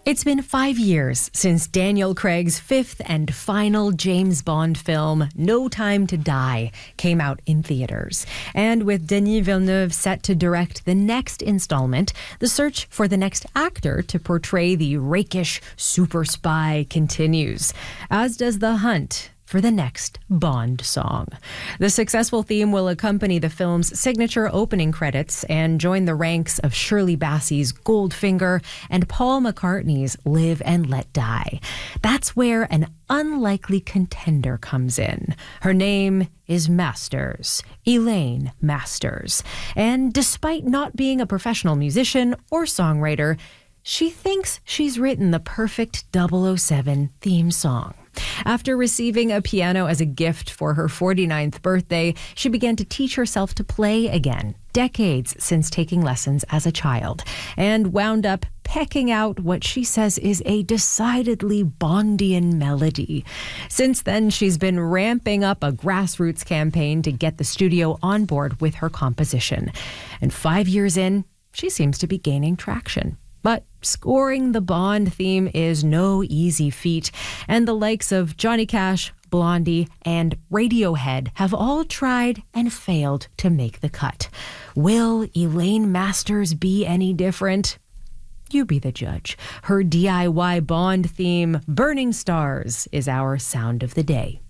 It's been 5 years since Daniel Craig's fifth and final James Bond film, No Time to Die, came out in theaters. And with Denis Villeneuve set to direct the next installment, the search for the next actor to portray the rakish super spy continues, as does the hunt for the next Bond song. The successful theme will accompany the film's signature opening credits and join the ranks of Shirley Bassey's Goldfinger and Paul McCartney's Live and Let Die. That's where an unlikely contender comes in. Her name is Masters, Elaine Masters. And despite not being a professional musician or songwriter, she thinks she's written the perfect 007 theme song. After receiving a piano as a gift for her 49th birthday, she began to teach herself to play again, decades since taking lessons as a child, and wound up pecking out what she says is a decidedly Bondian melody. Since then, she's been ramping up a grassroots campaign to get the studio on board with her composition. And 5 years in, she seems to be gaining traction. But scoring the Bond theme is no easy feat, and the likes of Johnny Cash, Blondie, and Radiohead have all tried and failed to make the cut. Will Elaine Masters be any different? You be the judge. Her DIY Bond theme, Burning Stars, is our sound of the day.